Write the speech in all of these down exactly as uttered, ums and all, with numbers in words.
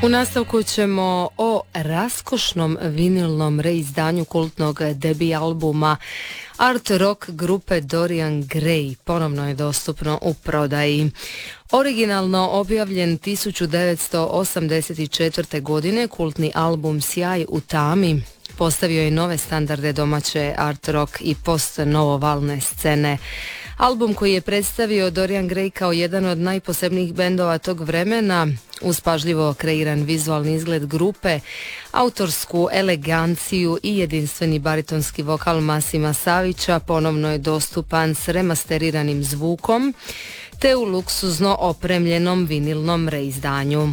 U nastavku ćemo o raskošnom vinilnom reizdanju kultnog debi albuma art rock grupe Dorian Gray. Ponovno je dostupno u prodaji. Originalno objavljen tisuću devetsto osamdeset četvrte. godine, kultni album Sjaj u tami postavio je nove standarde domaće art rock i post-novovalne scene. Album koji je predstavio Dorian Gray kao jedan od najposebnijih bendova tog vremena, uz pažljivo kreiran vizualni izgled grupe, autorsku eleganciju i jedinstveni baritonski vokal Masima Savića, ponovno je dostupan s remasteriranim zvukom te u luksuzno opremljenom vinilnom reizdanju.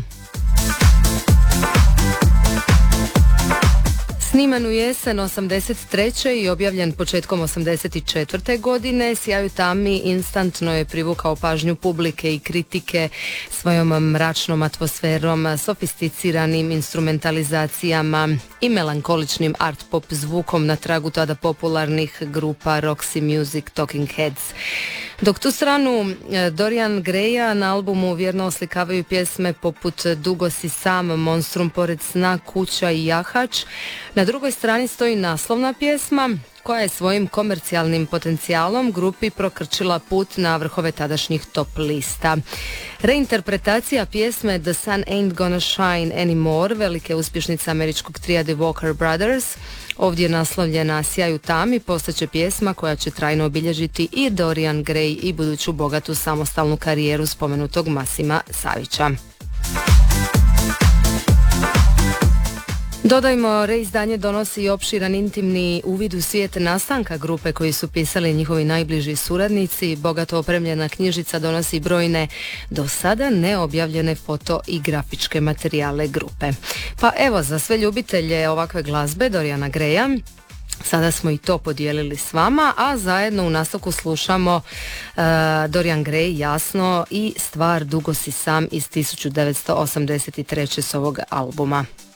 Sniman u jesen osamdeset treće i objavljen početkom osamdeset četvrte. godine, Sjaj u tami instantno je privukao pažnju publike i kritike svojom mračnom atmosferom, sofisticiranim instrumentalizacijama i melankoličnim art pop zvukom na tragu tada popularnih grupa Roxy Music, Talking Heads. Dok tu stranu Dorian Graya na albumu vjerno oslikavaju pjesme poput Dugo si sam, Monstrum pored sna, Kuća i Jahač, na drugoj strani stoji naslovna pjesma koja je svojim komercijalnim potencijalom grupi prokrčila put na vrhove tadašnjih top lista. Reinterpretacija pjesme The Sun Ain't Gonna Shine Anymore, velike uspješnice američkog trija The Walker Brothers, ovdje naslovljena Sjaj u tami, postaće pjesma koja će trajno obilježiti i Dorian Gray i buduću bogatu samostalnu karijeru spomenutog Masima Savića. Dodajmo, reizdanje donosi i opširan intimni uvid u svijet nastanka grupe koji su pisali njihovi najbliži suradnici. Bogato opremljena knjižica donosi brojne do sada neobjavljene foto i grafičke materijale grupe. Pa evo, za sve ljubitelje ovakve glazbe Doriana Graya sada smo i to podijelili s vama, a zajedno u nastavku slušamo uh, Dorian Gray, jasno, i stvar Dugo si sam iz tisuću devetsto osamdeset treće. s ovog albuma.